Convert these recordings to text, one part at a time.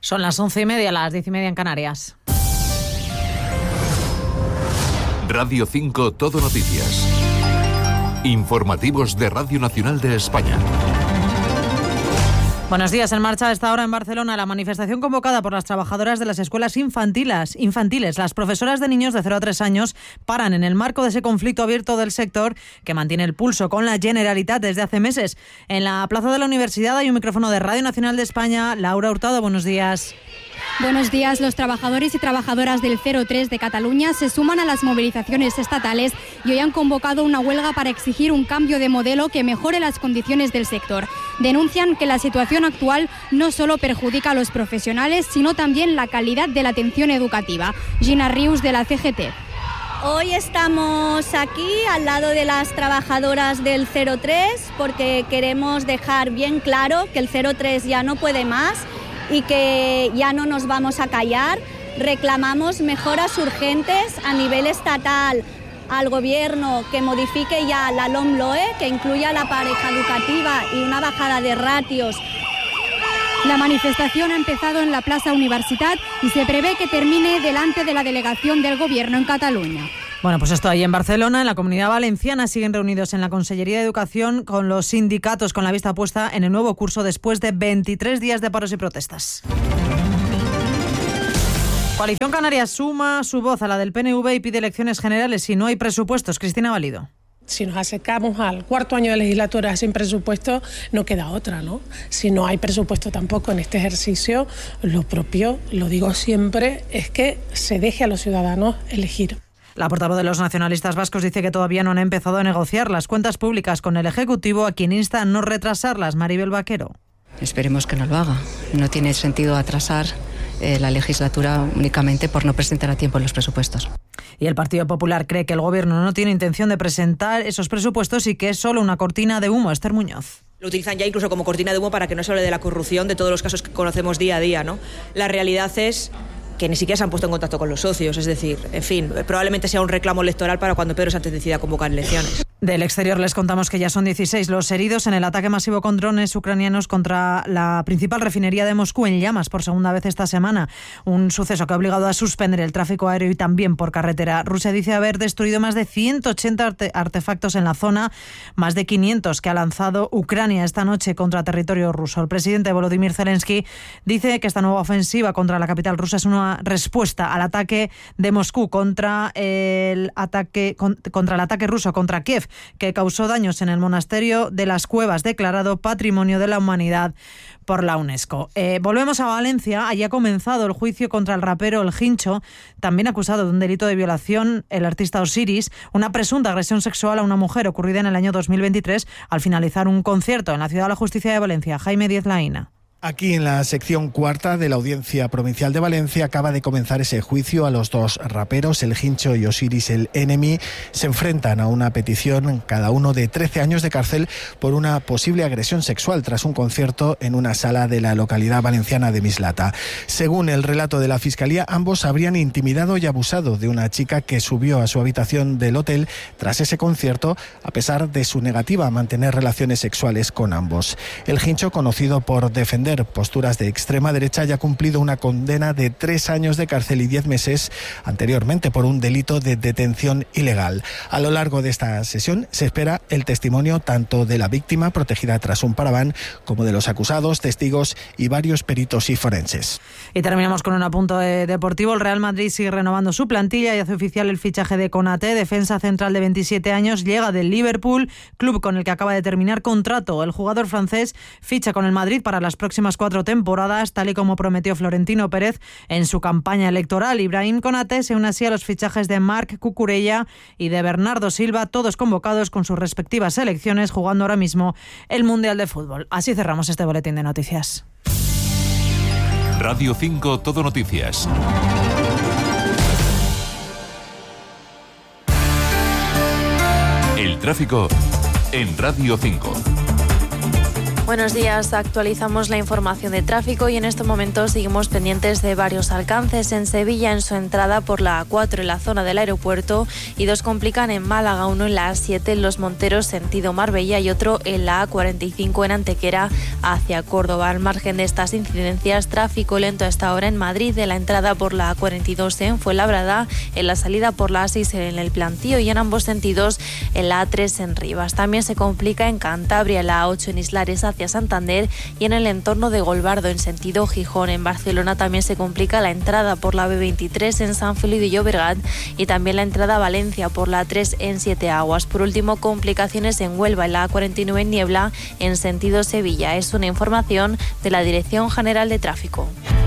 Son las 11:30, las 10:30 en Canarias. Radio 5 Todo Noticias. Informativos de Radio Nacional de España. Buenos días. En marcha a esta hora en Barcelona la manifestación convocada por las trabajadoras de las escuelas infantiles. Las profesoras de niños de 0 a 3 años paran en el marco de ese conflicto abierto del sector que mantiene el pulso con la Generalitat desde hace meses. En la plaza de la Universidad hay un micrófono de Radio Nacional de España. Laura Hurtado, buenos días. Buenos días. Los trabajadores y trabajadoras del 03 de Cataluña se suman a las movilizaciones estatales y hoy han convocado una huelga para exigir un cambio de modelo que mejore las condiciones del sector. Denuncian que la situación actual no solo perjudica a los profesionales, sino también la calidad de la atención educativa. Gina Rius, de la CGT. Hoy estamos aquí al lado de las trabajadoras del 03 porque queremos dejar bien claro que el 03 ya no puede más y que ya no nos vamos a callar. Reclamamos mejoras urgentes a nivel estatal al Gobierno, que modifique ya la LOMLOE, que incluya la pareja educativa y una bajada de ratios. La manifestación ha empezado en la Plaza Universitat y se prevé que termine delante de la delegación del Gobierno en Cataluña. Bueno, pues esto ahí en Barcelona. En la Comunidad Valenciana siguen reunidos en la Consellería de Educación con los sindicatos con la vista puesta en el nuevo curso después de 23 días de paros y protestas. Coalición Canaria suma su voz a la del PNV y pide elecciones generales si no hay presupuestos. Cristina Valido. Si nos acercamos al cuarto año de legislatura sin presupuesto, no queda otra, ¿no? Si no hay presupuesto tampoco en este ejercicio, lo propio, lo digo siempre, es que se deje a los ciudadanos elegir. La portavoz de los nacionalistas vascos dice que todavía no han empezado a negociar las cuentas públicas con el Ejecutivo, a quien insta a no retrasarlas. Maribel Vaquero. Esperemos que no lo haga. No tiene sentido atrasar la legislatura únicamente por no presentar a tiempo los presupuestos. Y el Partido Popular cree que el Gobierno no tiene intención de presentar esos presupuestos y que es solo una cortina de humo. Esther Muñoz. Lo utilizan ya incluso como cortina de humo para que no se hable de la corrupción, de todos los casos que conocemos día a día, ¿no? La realidad es que ni siquiera se han puesto en contacto con los socios, es decir, en fin, probablemente sea un reclamo electoral para cuando Pedro Sánchez decida convocar elecciones. Del exterior les contamos que ya son 16 los heridos en el ataque masivo con drones ucranianos contra la principal refinería de Moscú en llamas por segunda vez esta semana. Un suceso que ha obligado a suspender el tráfico aéreo y también por carretera. Rusia dice haber destruido más de 180 artefactos en la zona, más de 500 que ha lanzado Ucrania esta noche contra territorio ruso. El presidente Volodymyr Zelensky dice que esta nueva ofensiva contra la capital rusa es una respuesta al ataque de Moscú contra el ataque ruso contra Kiev, que causó daños en el monasterio de las Cuevas, declarado Patrimonio de la Humanidad por la UNESCO. Volvemos a Valencia. Allí ha comenzado el juicio contra el rapero El Hincho, también acusado de un delito de violación, el artista Osiris, una presunta agresión sexual a una mujer ocurrida en el año 2023 al finalizar un concierto en la Ciudad de la Justicia de Valencia. Jaime Díez Laína. Aquí en la sección cuarta de la Audiencia Provincial de Valencia acaba de comenzar ese juicio a los dos raperos, El Hincho y Osiris el Enemy. Se enfrentan a una petición, cada uno de 13 años de cárcel, por una posible agresión sexual tras un concierto en una sala de la localidad valenciana de Mislata. Según el relato de la Fiscalía, ambos habrían intimidado y abusado de una chica que subió a su habitación del hotel tras ese concierto, a pesar de su negativa a mantener relaciones sexuales con ambos. El Hincho, conocido por defender posturas de extrema derecha, ya ha cumplido una condena de 3 años de cárcel y 10 meses anteriormente por un delito de detención ilegal. A lo largo de esta sesión se espera el testimonio tanto de la víctima, protegida tras un paraván, como de los acusados, testigos y varios peritos y forenses. Y terminamos con un apunto deportivo. El Real Madrid sigue renovando su plantilla y hace oficial el fichaje de Konaté, defensa central de 27 años, llega del Liverpool, club con el que acaba de terminar contrato. El jugador francés ficha con el Madrid para las próximas 4 temporadas, tal y como prometió Florentino Pérez en su campaña electoral. Ibrahim Konaté se une así a los fichajes de Marc Cucurella y de Bernardo Silva, todos convocados con sus respectivas selecciones, jugando ahora mismo el Mundial de Fútbol. Así cerramos este boletín de noticias. Radio 5 Todo Noticias. El tráfico en Radio 5. Buenos días, actualizamos la información de tráfico y en este momento seguimos pendientes de varios alcances en Sevilla en su entrada por la A4 en la zona del aeropuerto y 2 complican en Málaga, uno en la A7 en Los Monteros sentido Marbella y otro en la A45 en Antequera hacia Córdoba. Al margen de estas incidencias, tráfico lento a esta hora en Madrid en la entrada por la A42 en Fuenlabrada, en la salida por la A6 en el Plantío y en ambos sentidos en la A3 en Rivas. También se complica en Cantabria, en la A8 en Islares hacia Santander y en el entorno de Golbardo en sentido Gijón. En Barcelona también se complica la entrada por la B23 en San Feliu de Llobregat y también la entrada a Valencia por la A3 en Siete Aguas. Por último, complicaciones en Huelva en la A49 en Niebla en sentido Sevilla. Es una información de la Dirección General de Tráfico.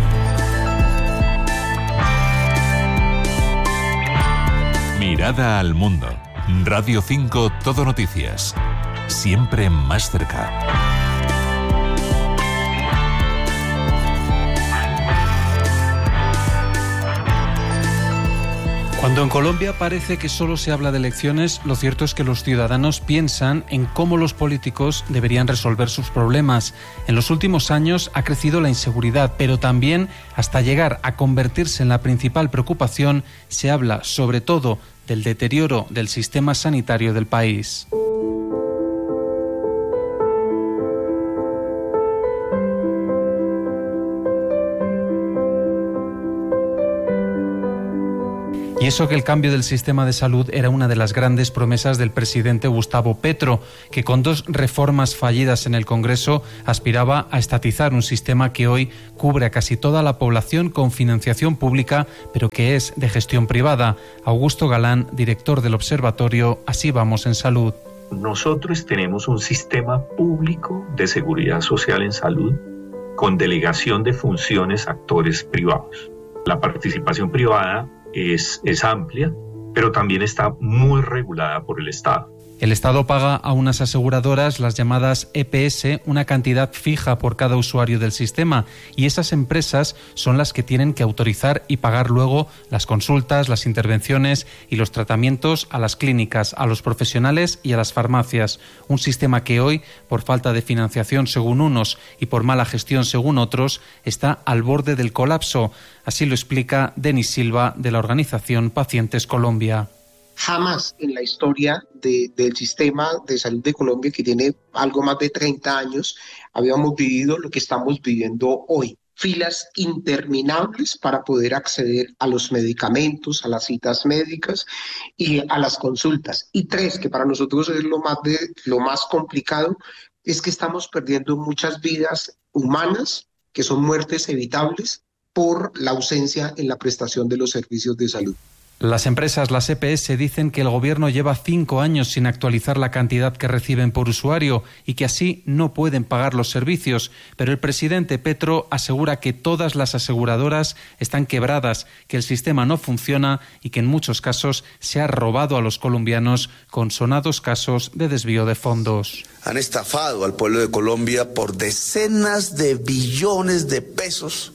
Mirada al mundo. Radio 5 Todo Noticias. Siempre más cerca. Cuando en Colombia parece que solo se habla de elecciones, lo cierto es que los ciudadanos piensan en cómo los políticos deberían resolver sus problemas. En los últimos años ha crecido la inseguridad, pero también, hasta llegar a convertirse en la principal preocupación, se habla sobre todo del deterioro del sistema sanitario del país. Y eso que el cambio del sistema de salud era una de las grandes promesas del presidente Gustavo Petro, que con 2 reformas fallidas en el Congreso aspiraba a estatizar un sistema que hoy cubre a casi toda la población con financiación pública, pero que es de gestión privada. Augusto Galán, director del Observatorio Así Vamos en Salud. Nosotros tenemos un sistema público de seguridad social en salud con delegación de funciones a actores privados. La participación privada es amplia, pero también está muy regulada por el Estado. El Estado paga a unas aseguradoras, las llamadas EPS, una cantidad fija por cada usuario del sistema y esas empresas son las que tienen que autorizar y pagar luego las consultas, las intervenciones y los tratamientos a las clínicas, a los profesionales y a las farmacias. Un sistema que hoy, por falta de financiación según unos y por mala gestión según otros, está al borde del colapso. Así lo explica Denis Silva de la organización Pacientes Colombia. Jamás en la historia del sistema de salud de Colombia, que tiene algo más de 30 años, habíamos vivido lo que estamos viviendo hoy. Filas interminables para poder acceder a los medicamentos, a las citas médicas y a las consultas. Y 3, que para nosotros es lo más complicado, es que estamos perdiendo muchas vidas humanas, que son muertes evitables, por la ausencia en la prestación de los servicios de salud. Las empresas, las EPS, dicen que el gobierno lleva 5 años sin actualizar la cantidad que reciben por usuario y que así no pueden pagar los servicios. Pero el presidente Petro asegura que todas las aseguradoras están quebradas, que el sistema no funciona y que en muchos casos se ha robado a los colombianos con sonados casos de desvío de fondos. Han estafado al pueblo de Colombia por decenas de billones de pesos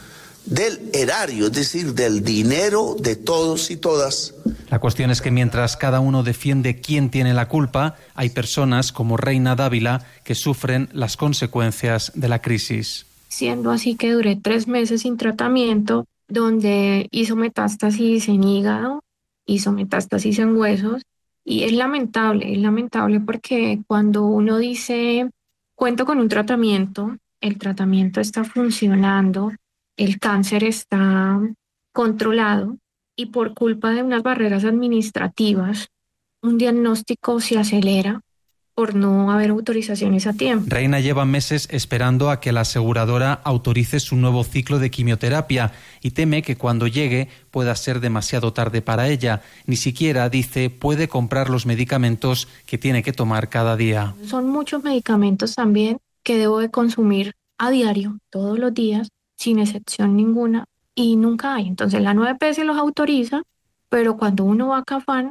del erario, es decir, del dinero de todos y todas. La cuestión es que mientras cada uno defiende quién tiene la culpa, hay personas como Reina Dávila que sufren las consecuencias de la crisis. Siendo así que duré 3 meses sin tratamiento, donde hizo metástasis en hígado, hizo metástasis en huesos, y es lamentable porque cuando uno dice, cuento con un tratamiento, el tratamiento está funcionando, el cáncer está controlado y por culpa de unas barreras administrativas, un diagnóstico se acelera por no haber autorizaciones a tiempo. Reina lleva meses esperando a que la aseguradora autorice su nuevo ciclo de quimioterapia y teme que cuando llegue pueda ser demasiado tarde para ella. Ni siquiera, dice, puede comprar los medicamentos que tiene que tomar cada día. Son muchos medicamentos también que debo de consumir a diario, todos los días, sin excepción ninguna, y nunca hay. Entonces la 9PS los autoriza, pero cuando uno va a Cafán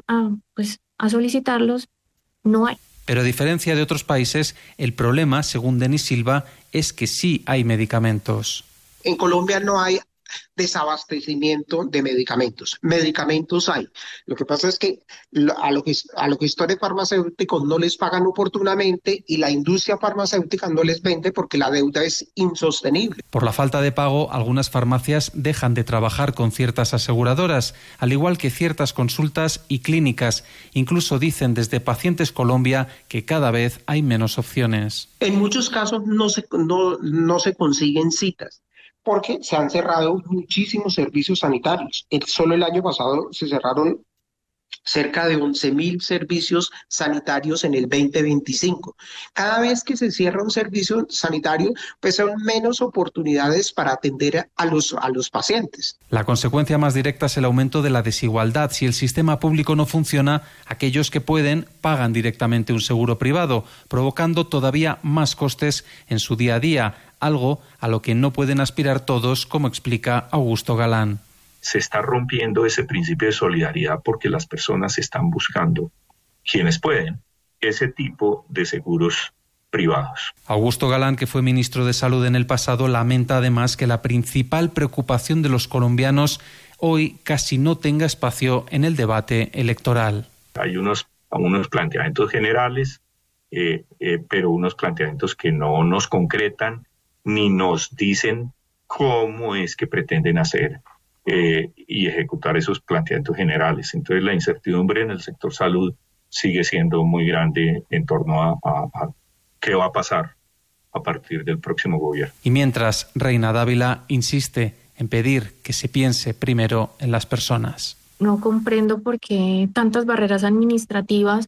a solicitarlos, no hay. Pero a diferencia de otros países, el problema, según Denis Silva, es que sí hay medicamentos. En Colombia no hay desabastecimiento de medicamentos. Medicamentos hay. Lo que pasa es que a los gestores farmacéuticos no les pagan oportunamente y la industria farmacéutica no les vende porque la deuda es insostenible. Por la falta de pago, algunas farmacias dejan de trabajar con ciertas aseguradoras, al igual que ciertas consultas y clínicas. Incluso dicen desde Pacientes Colombia que cada vez hay menos opciones. En muchos casos no se consiguen citas porque se han cerrado muchísimos servicios sanitarios. Solo el año pasado se cerraron cerca de 11.000 servicios sanitarios en el 2025. Cada vez que se cierra un servicio sanitario, pues son menos oportunidades para atender a los pacientes. La consecuencia más directa es el aumento de la desigualdad. Si el sistema público no funciona, aquellos que pueden pagan directamente un seguro privado, provocando todavía más costes en su día a día, algo a lo que no pueden aspirar todos, como explica Augusto Galán. Se está rompiendo ese principio de solidaridad porque las personas están buscando, quienes pueden, ese tipo de seguros privados. Augusto Galán, que fue ministro de Salud en el pasado, lamenta además que la principal preocupación de los colombianos hoy casi no tenga espacio en el debate electoral. Hay unos planteamientos generales, pero unos planteamientos que no nos concretan ni nos dicen cómo es que pretenden hacer y ejecutar esos planteamientos generales. Entonces la incertidumbre en el sector salud sigue siendo muy grande en torno a qué va a pasar a partir del próximo gobierno. Y mientras, Reina Dávila insiste en pedir que se piense primero en las personas. No comprendo por qué tantas barreras administrativas,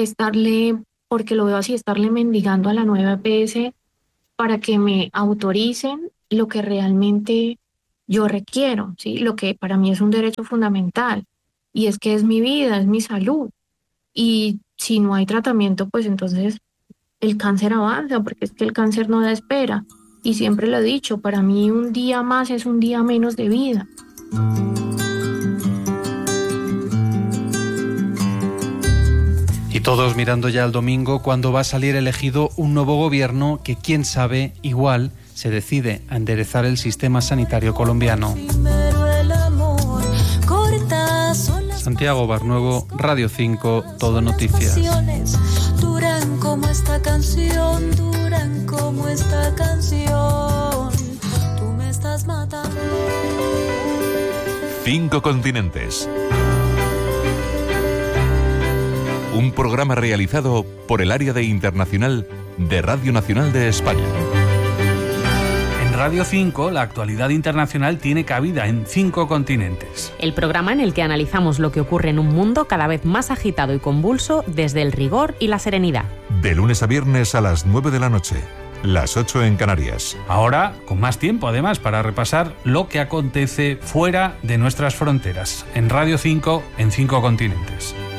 porque lo veo así, estarle mendigando a la nueva EPS para que me autoricen lo que realmente yo requiero, ¿sí? Lo que para mí es un derecho fundamental, y es que es mi vida, es mi salud. Y si no hay tratamiento, pues entonces el cáncer avanza, porque es que el cáncer no da espera. Y siempre lo he dicho, para mí un día más es un día menos de vida. Y todos mirando ya al domingo, cuando va a salir elegido un nuevo gobierno que, quién sabe, igual se decide a enderezar el sistema sanitario colombiano. Santiago Barnuevo, Radio 5, Todo Noticias. Duran como esta canción, duran como esta canción. Tú me estás matando. 5 continentes. Un programa realizado por el área de internacional de Radio Nacional de España. Radio 5, la actualidad internacional tiene cabida en 5 continentes. El programa en el que analizamos lo que ocurre en un mundo cada vez más agitado y convulso desde el rigor y la serenidad. De lunes a viernes a las 9 de la noche, las 8 en Canarias. Ahora, con más tiempo además, para repasar lo que acontece fuera de nuestras fronteras. En Radio 5, en 5 continentes.